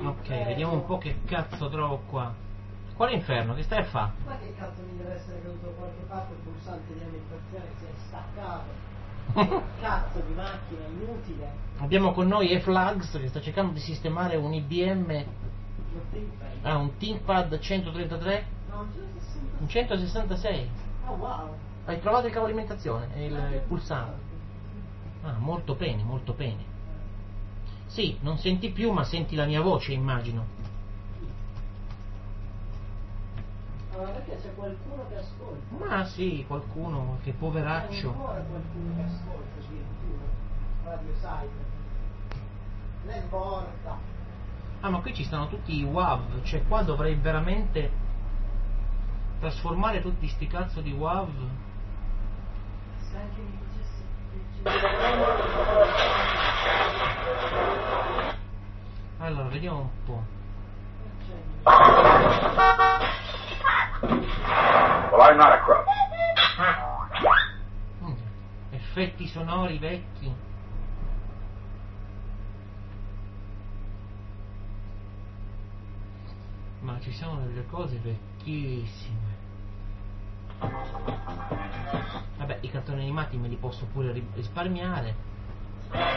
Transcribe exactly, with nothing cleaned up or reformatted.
Ok, vediamo un po' che cazzo trovo qua. Quale inferno? Che stai a fa? Ma che cazzo mi deve essere caduto da qualche parte il pulsante di alimentazione si è staccato? Che cazzo di macchina inutile. Abbiamo con noi E-Flags che sta cercando di sistemare un I B M. Ah, un ThinkPad centotrentatré? No, un centosessantasei. Un centosessantasei. Oh wow. Hai trovato il cavo alimentazione? E il, il pulsante? Ah, molto bene, molto bene. Sì, non senti più ma senti la mia voce, immagino. Allora perché c'è qualcuno che ascolta? Ma sì, qualcuno, che poveraccio. C'è ancora qualcuno che ascolta addirittura. Radio Cyber. L'è morta. Ah, ma qui ci stanno tutti i W A V, cioè qua dovrei veramente trasformare tutti sti cazzo di W A V. Se anche mi dicessi Allora, vediamo un po'. Well, I'm not a crook. Mm, effetti sonori vecchi. Ma ci sono delle cose vecchissime. Vabbè, i cartoni animati me li posso pure risparmiare.